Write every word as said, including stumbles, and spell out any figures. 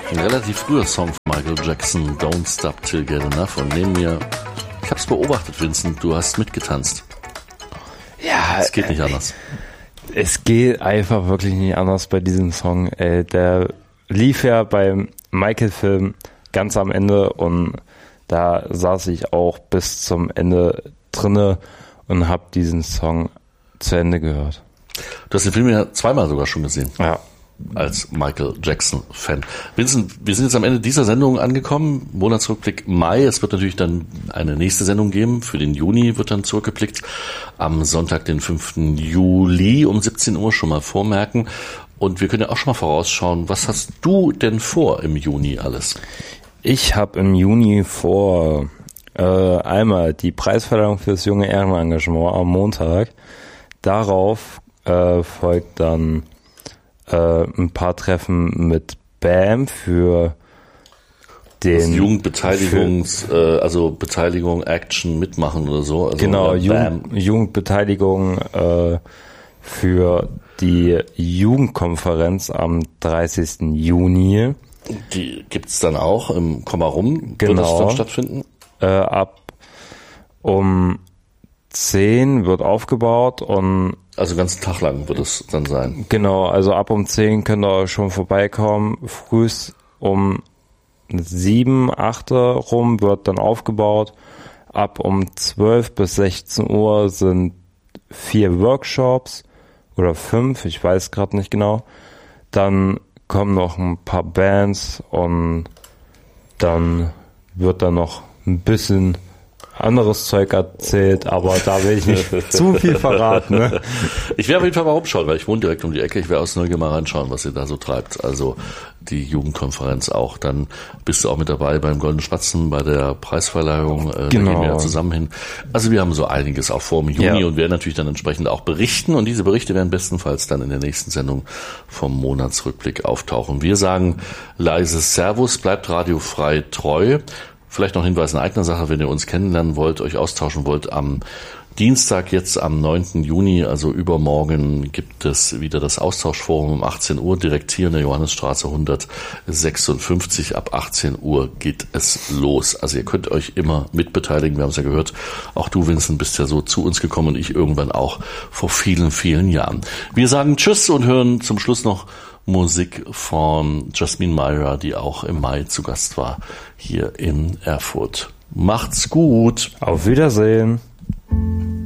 Ein relativ früher Song von Michael Jackson, Don't Stop Till Get Enough. Und neben mir, ich hab's beobachtet, Vincent, du hast mitgetanzt. Ja, es geht nicht anders. Es geht einfach wirklich nicht anders bei diesem Song. Ey, der lief ja beim Michael-Film ganz am Ende und da saß ich auch bis zum Ende drinne und hab diesen Song zu Ende gehört. Du hast den Film ja zweimal sogar schon gesehen. Ja. Als Michael Jackson-Fan. Vincent, wir sind jetzt am Ende dieser Sendung angekommen. Monatsrückblick Mai. Es wird natürlich dann eine nächste Sendung geben. Für den Juni wird dann zurückgeblickt. Am Sonntag, den fünften Juli um siebzehn Uhr schon mal vormerken. Und wir können ja auch schon mal vorausschauen, was hast du denn vor im Juni alles? Ich habe im Juni vor äh, einmal die Preisverleihung fürs junge Ehrenengagement am Montag. Darauf äh, folgt dann ein paar Treffen mit B A M für den also Jugendbeteiligungs, für, äh, also Beteiligung, Action, Mitmachen oder so. Also genau, Jugend, Jugendbeteiligung äh, für die Jugendkonferenz am dreißigsten Juni. Die gibt's dann auch im Kommarum. Genau. Wird das dann stattfinden? Äh, ab um zehn wird aufgebaut und also den ganzen Tag lang wird es dann sein. Genau, also ab um zehn könnt ihr schon vorbeikommen. Frühs um sieben, acht rum wird dann aufgebaut. Ab um zwölf bis sechzehn Uhr sind vier Workshops oder fünf, ich weiß gerade nicht genau. Dann kommen noch ein paar Bands und dann wird dann noch ein bisschen anderes Zeug erzählt, aber da will ich nicht zu viel verraten. Ne? Ich werde auf jeden Fall mal rumschauen, weil ich wohne direkt um die Ecke. Ich werde aus Neugier mal reinschauen, was ihr da so treibt. Also die Jugendkonferenz auch. Dann bist du auch mit dabei beim Goldenen Spatzen, bei der Preisverleihung. Äh, genau. Da gehen wir ja zusammen hin. Also wir haben so einiges auch vor im Juni ja. Und werden natürlich dann entsprechend auch berichten. Und diese Berichte werden bestenfalls dann in der nächsten Sendung vom Monatsrückblick auftauchen. Wir sagen leises Servus, bleibt radiofrei treu. Vielleicht noch Hinweis in eigener Sache, wenn ihr uns kennenlernen wollt, euch austauschen wollt, am Dienstag, jetzt am neunten Juni, also übermorgen, gibt es wieder das Austauschforum um achtzehn Uhr, direkt hier in der Johannesstraße hundertsechsundfünfzig. Ab achtzehn Uhr geht es los. Also ihr könnt euch immer mitbeteiligen, wir haben es ja gehört. Auch du, Vincent, bist ja so zu uns gekommen und ich irgendwann auch vor vielen, vielen Jahren. Wir sagen Tschüss und hören zum Schluss noch Musik von Jasmine Myra, die auch im Mai zu Gast war, hier in Erfurt. Macht's gut. Auf Wiedersehen.